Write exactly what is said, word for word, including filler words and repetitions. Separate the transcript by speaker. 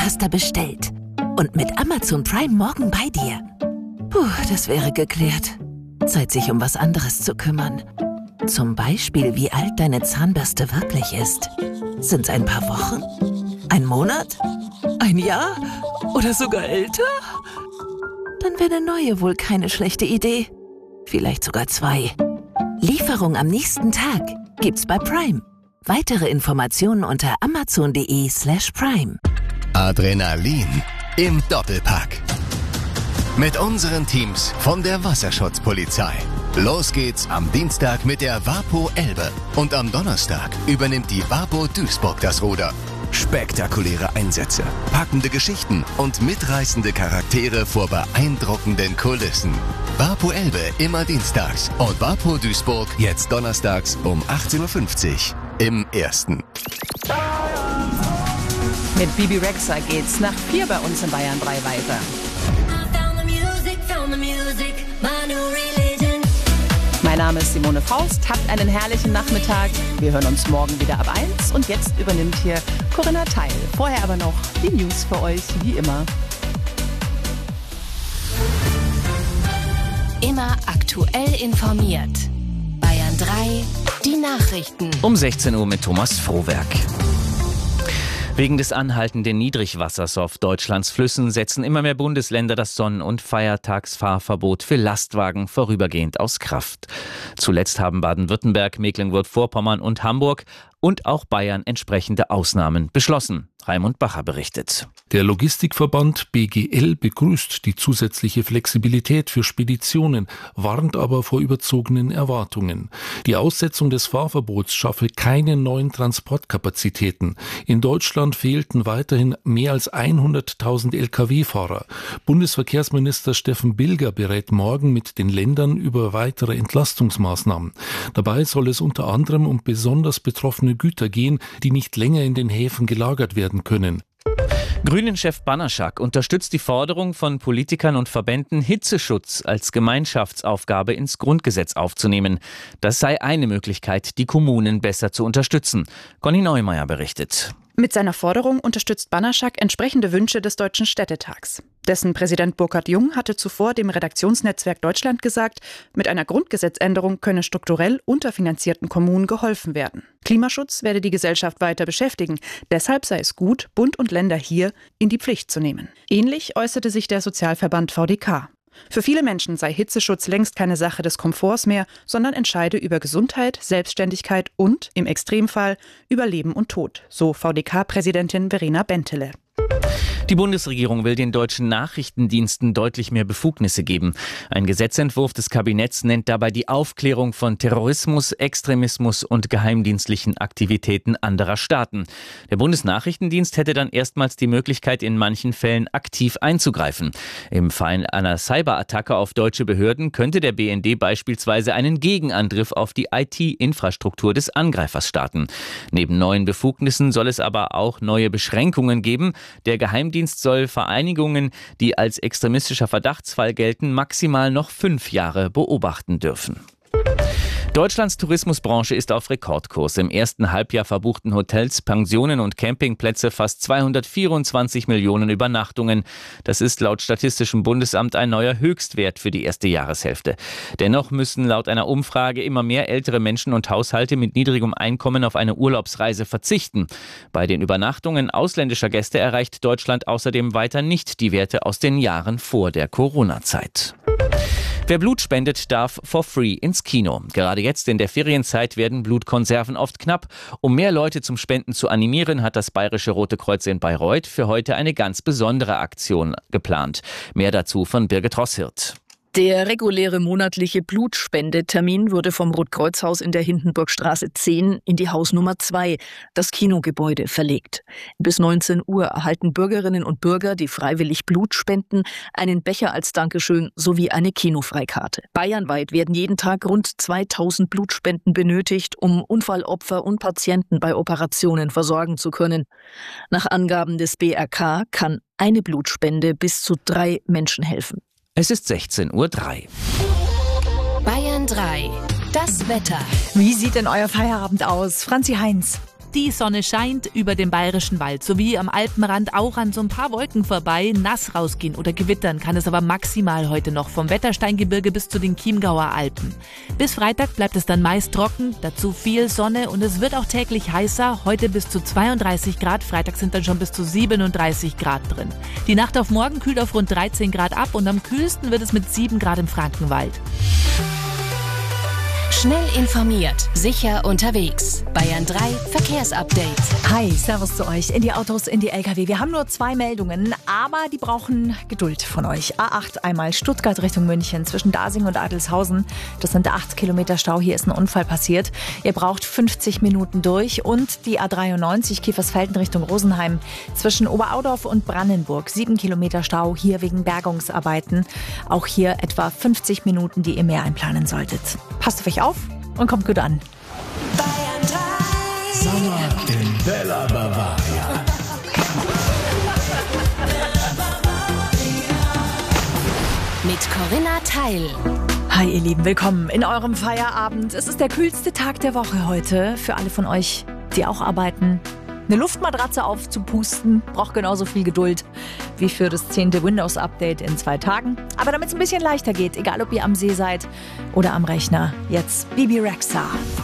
Speaker 1: Zahnpasta bestellt und mit Amazon Prime morgen bei dir. Puh, das wäre geklärt. Zeit, sich um was anderes zu kümmern. Zum Beispiel, wie alt deine Zahnbürste wirklich ist. Sind's ein paar Wochen? Ein Monat? Ein Jahr? Oder sogar älter? Dann wäre eine neue wohl keine schlechte Idee. Vielleicht sogar zwei. Lieferung am nächsten Tag gibt's bei Prime. Weitere Informationen unter amazon.de slash prime.
Speaker 2: Adrenalin im Doppelpack. Mit unseren Teams von der Wasserschutzpolizei. Los geht's am Dienstag mit der Wapo Elbe. Und am Donnerstag übernimmt die Wapo Duisburg das Ruder. Spektakuläre Einsätze, packende Geschichten und mitreißende Charaktere vor beeindruckenden Kulissen. Wapo Elbe immer dienstags und Wapo Duisburg jetzt donnerstags um achtzehn Uhr fünfzig im Ersten.
Speaker 3: Mit Bibi Rexha geht's nach vier bei uns in Bayern drei weiter. Mein Name ist Simone Faust, habt einen herrlichen Nachmittag. Wir hören uns morgen wieder ab eins und jetzt übernimmt hier Corinna Teil. Vorher aber noch die News für euch, wie immer.
Speaker 4: Immer aktuell informiert. Bayern drei, die Nachrichten.
Speaker 5: Um sechzehn Uhr mit Thomas Frohwerk. Wegen des anhaltenden Niedrigwassers auf Deutschlands Flüssen setzen immer mehr Bundesländer das Sonn- und Feiertagsfahrverbot für Lastwagen vorübergehend aus Kraft. Zuletzt haben Baden-Württemberg, Mecklenburg-Vorpommern und Hamburg und auch Bayern entsprechende Ausnahmen beschlossen. Raimund Bacher berichtet.
Speaker 6: Der Logistikverband B G L begrüßt die zusätzliche Flexibilität für Speditionen, warnt aber vor überzogenen Erwartungen. Die Aussetzung des Fahrverbots schaffe keine neuen Transportkapazitäten. In Deutschland fehlten weiterhin mehr als hunderttausend L K W-Fahrer. Bundesverkehrsminister Steffen Bilger berät morgen mit den Ländern über weitere Entlastungsmaßnahmen. Dabei soll es unter anderem um besonders betroffene Güter gehen, die nicht länger in den Häfen gelagert werden können.
Speaker 5: Grünen-Chef Banaschak unterstützt die Forderung von Politikern und Verbänden, Hitzeschutz als Gemeinschaftsaufgabe ins Grundgesetz aufzunehmen. Das sei eine Möglichkeit, die Kommunen besser zu unterstützen. Conny Neumeier berichtet.
Speaker 7: Mit seiner Forderung unterstützt Banaschak entsprechende Wünsche des Deutschen Städtetags. Dessen Präsident Burkhard Jung hatte zuvor dem Redaktionsnetzwerk Deutschland gesagt, mit einer Grundgesetzänderung könne strukturell unterfinanzierten Kommunen geholfen werden. Klimaschutz werde die Gesellschaft weiter beschäftigen. Deshalb sei es gut, Bund und Länder hier in die Pflicht zu nehmen. Ähnlich äußerte sich der Sozialverband V D K. Für viele Menschen sei Hitzeschutz längst keine Sache des Komforts mehr, sondern entscheide über Gesundheit, Selbstständigkeit und, im Extremfall, über Leben und Tod, so V D K-Präsidentin Verena Bentele.
Speaker 5: Die Bundesregierung will den deutschen Nachrichtendiensten deutlich mehr Befugnisse geben. Ein Gesetzentwurf des Kabinetts nennt dabei die Aufklärung von Terrorismus, Extremismus und geheimdienstlichen Aktivitäten anderer Staaten. Der Bundesnachrichtendienst hätte dann erstmals die Möglichkeit, in manchen Fällen aktiv einzugreifen. Im Fall einer Cyberattacke auf deutsche Behörden könnte der B N D beispielsweise einen Gegenangriff auf die I T-Infrastruktur des Angreifers starten. Neben neuen Befugnissen soll es aber auch neue Beschränkungen geben. Der Geheimdienst soll Vereinigungen, die als extremistischer Verdachtsfall gelten, maximal noch fünf Jahre beobachten dürfen. Deutschlands Tourismusbranche ist auf Rekordkurs. Im ersten Halbjahr verbuchten Hotels, Pensionen und Campingplätze fast zweihundertvierundzwanzig Millionen Übernachtungen. Das ist laut Statistischem Bundesamt ein neuer Höchstwert für die erste Jahreshälfte. Dennoch müssen laut einer Umfrage immer mehr ältere Menschen und Haushalte mit niedrigem Einkommen auf eine Urlaubsreise verzichten. Bei den Übernachtungen ausländischer Gäste erreicht Deutschland außerdem weiter nicht die Werte aus den Jahren vor der Corona-Zeit. Wer Blut spendet, darf for free ins Kino. Gerade jetzt in der Ferienzeit werden Blutkonserven oft knapp. Um mehr Leute zum Spenden zu animieren, hat das Bayerische Rote Kreuz in Bayreuth für heute eine ganz besondere Aktion geplant. Mehr dazu von Birgit Rosshirt.
Speaker 8: Der reguläre monatliche Blutspendetermin wurde vom Rotkreuzhaus in der Hindenburgstraße zehn in die Hausnummer zwei, das Kinogebäude, verlegt. Bis neunzehn Uhr erhalten Bürgerinnen und Bürger, die freiwillig Blut spenden, einen Becher als Dankeschön sowie eine Kinofreikarte. Bayernweit werden jeden Tag rund zweitausend Blutspenden benötigt, um Unfallopfer und Patienten bei Operationen versorgen zu können. Nach Angaben des B R K kann eine Blutspende bis zu drei Menschen helfen.
Speaker 5: Es ist sechzehn Uhr drei.
Speaker 4: Bayern drei. Das Wetter.
Speaker 9: Wie sieht denn euer Feierabend aus? Franzi Heinz. Die Sonne scheint über dem bayerischen Wald sowie am Alpenrand auch an so ein paar Wolken vorbei. Nass rausgehen oder gewittern kann es aber maximal heute noch vom Wettersteingebirge bis zu den Chiemgauer Alpen. Bis Freitag bleibt es dann meist trocken, dazu viel Sonne und es wird auch täglich heißer. Heute bis zu zweiunddreißig Grad, Freitag sind dann schon bis zu siebenunddreißig Grad drin. Die Nacht auf morgen kühlt auf rund dreizehn Grad ab und am kühlsten wird es mit sieben Grad im Frankenwald.
Speaker 4: Schnell informiert, sicher unterwegs. Bayern drei Verkehrsupdate.
Speaker 10: Hi, servus zu euch. In die Autos, in die L K W. Wir haben nur zwei Meldungen, aber die brauchen Geduld von euch. A acht einmal Stuttgart Richtung München zwischen Dasing und Adelshausen. Das sind acht Kilometer Stau. Hier ist ein Unfall passiert. Ihr braucht fünfzig Minuten durch. Und die A dreiundneunzig Kiefersfelden Richtung Rosenheim zwischen Oberaudorf und Brandenburg. sieben Kilometer Stau hier wegen Bergungsarbeiten. Auch hier etwa fünfzig Minuten, die ihr mehr einplanen solltet. Passt auf euch auf und kommt gut an.
Speaker 11: Bayern drei. Sommer in Bella Bavaria.
Speaker 4: Mit Corinna Teil.
Speaker 10: Hi ihr Lieben, willkommen in eurem Feierabend. Es ist der kühlste Tag der Woche heute. Für alle von euch, die auch arbeiten. Eine Luftmatratze aufzupusten braucht genauso viel Geduld wie für das zehnte Windows-Update in zwei Tagen. Aber damit es ein bisschen leichter geht, egal ob ihr am See seid oder am Rechner, jetzt Bibi Rexha.